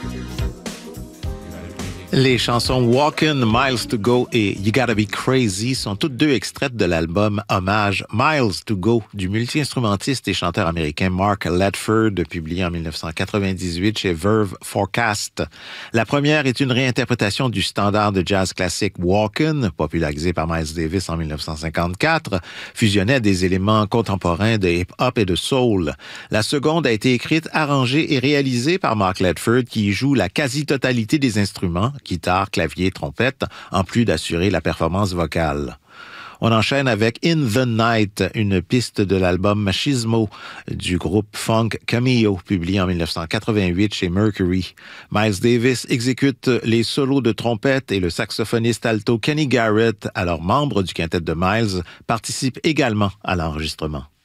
Les chansons Walkin', Miles to Go et You Gotta Be Crazy sont toutes deux extraites de l'album Hommage Miles to Go du multi-instrumentiste et chanteur américain Mark Ledford, publié en 1998 chez Verve Forecast. La première est une réinterprétation du standard de jazz classique Walkin', popularisé par Miles Davis en 1954, fusionnait des éléments contemporains de hip-hop et de soul. La seconde a été écrite, arrangée et réalisée par Mark Ledford, qui y joue la quasi-totalité des instruments, guitare, clavier, trompette, en plus d'assurer la performance vocale. On enchaîne avec In the Night, une piste de l'album Machismo du groupe funk Cameo, publié en 1988 chez Mercury. Miles Davis exécute les solos de trompette et le saxophoniste alto Kenny Garrett, alors membre du quintet de Miles, participe également à l'enregistrement.